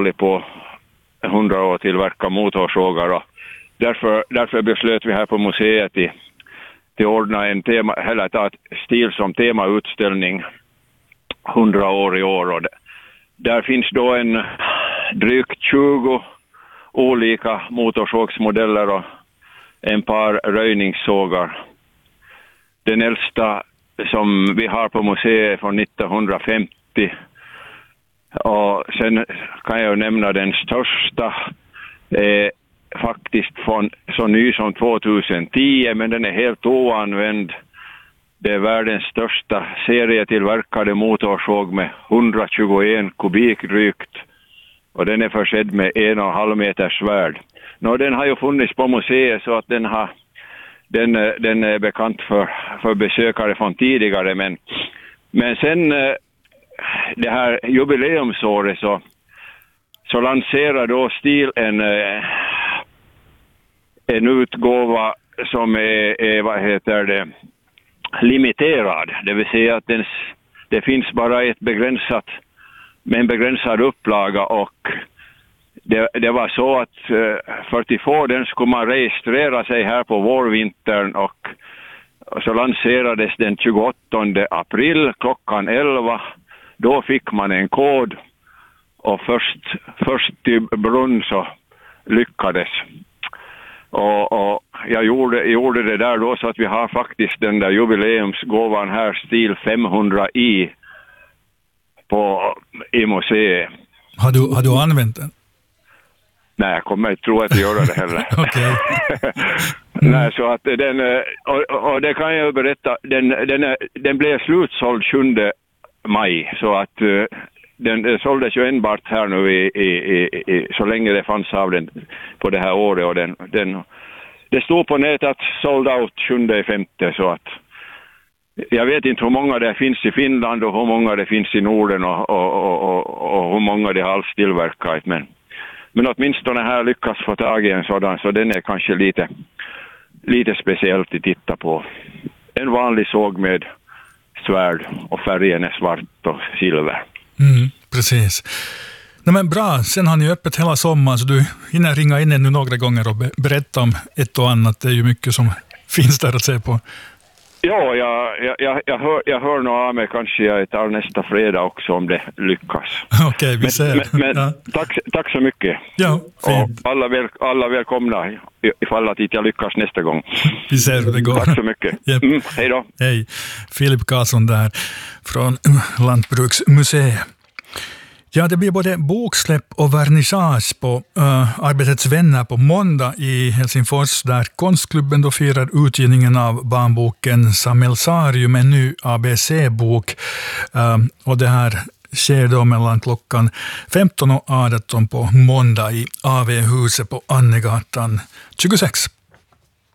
hållit på 100 år tillverka motorsågar, och därför beslöt vi här på museet till ordna en tema, eller ta stil som temautställning 100 år i år, och där finns då en drygt 20 olika motorsågsmodeller och en par röjningssågar. Den äldsta som vi har på museet från 1950, och sen kan jag nämna den största faktiskt från så ny som 2010, men den är helt oanvänd. Det är världens största serietillverkade motorsåg med 121 kubik drygt, och den är försedd med 1,5 meters svärd. Den har ju funnits på museet, så att den är bekant för besökare från tidigare, men sen det här jubileumsåret så lanserar då STIL en utgåva som är limiterad, det vill säga att det finns bara med en begränsad upplaga, och det var så att för att få den skulle man registrera sig här på vårvintern, och så lanserades den 28 april klockan 11. Då fick man en kod, och först till brunn så lyckades. Och jag gjorde det där då, så att vi har faktiskt den där jubileumsgåvan här, STIL 500i i museet. Har du använt den? Nej, jag kommer inte tro att jag gör det heller. Okej. Nej, så att och det kan jag berätta, den blev slutsåld 7 maj, så att den såldes ju enbart här nu i så länge det fanns av den på det här året, och det stod på nätet att sold out 7/5, så att jag vet inte hur många det finns i Finland och hur många det finns i Norden och hur många det har alls tillverkat, men åtminstone här lyckas få tag i en sådan, så den är kanske lite speciellt att titta på. En vanlig såg med svärd, och färgen är svart och silver. Precis. Men bra, sen har ni öppet hela sommaren, så du hinner ringa in ännu några gånger och berätta om ett och annat. Det är ju mycket som finns där att se på. Ja, jag hör nog av mig, kanske jag tar nästa fredag också om det lyckas. Okej, vi ser. Men ja. Tack så mycket. Ja, fint. Och alla välkomna ifall att jag lyckas nästa gång. Vi ser hur det går. Tack så mycket. Yep. Hej då. Hej. Filip Karlsson där från Lantbruksmuseet. Ja, det blir både boksläpp och vernissage på Arbetets vänner på måndag i Helsingfors, där konstklubben då firar utgivningen av barnboken Sammelsarium, en ny ABC-bok. Och det här sker då mellan klockan 15 och 18 på måndag i AV-huset på Annegatan 26.